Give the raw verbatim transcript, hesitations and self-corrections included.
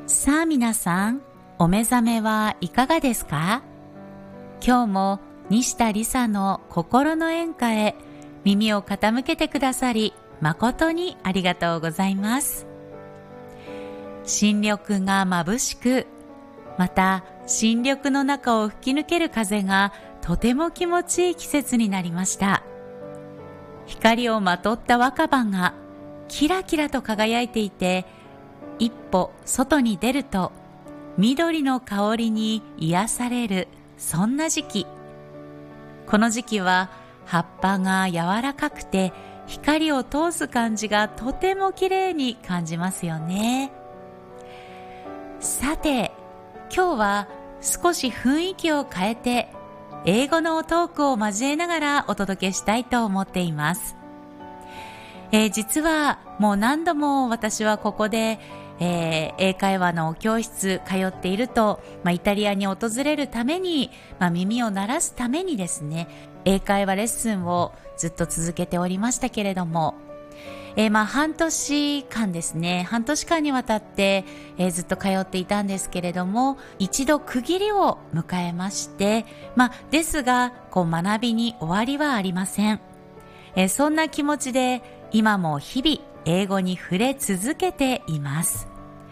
さあ皆さん、お目覚めはいかがですか？今日も西田理沙の心の演歌へ耳を傾けてくださり誠にありがとうございます。新緑が眩しく、また新緑の中を吹き抜ける風がとても気持ちいい季節になりました。光をまとった若葉がキラキラと輝いていて、一歩外に出ると緑の香りに癒される、そんな時期。この時期は葉っぱが柔らかくて光を通す感じがとても綺麗に感じますよね。さて、今日は少し雰囲気を変えて英語のトークを交えながらお届けしたいと思っています。えー、実はもう何度も私はここで、えー、英会話の教室通っていると、まあ、イタリアに訪れるために、まあ、耳を鳴らすためにですね、英会話レッスンをずっと続けておりましたけれども、えー、まあ半年間ですね、半年間にわたって、えー、ずっと通っていたんですけれども、一度区切りを迎えまして、まあですがこう学びに終わりはありません。えー、そんな気持ちで今も日々英語に触れ続けています。